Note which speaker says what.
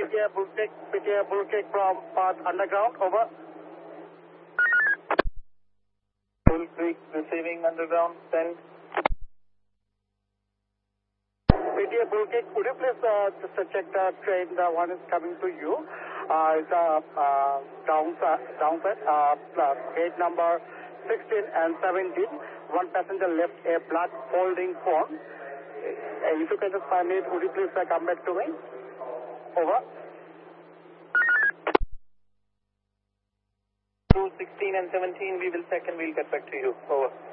Speaker 1: PTA Bullcake from Path Underground, over.
Speaker 2: Bull Creek receiving underground, send.
Speaker 1: PTA Bullcake, could you please just check the train, the one is coming to you. It's downside, gate number 16 and 17. One passenger left a black folding phone. If you can just find it, would you please come back to me? Over.
Speaker 2: 216 and 17, we will check and we'll get back to you. Over.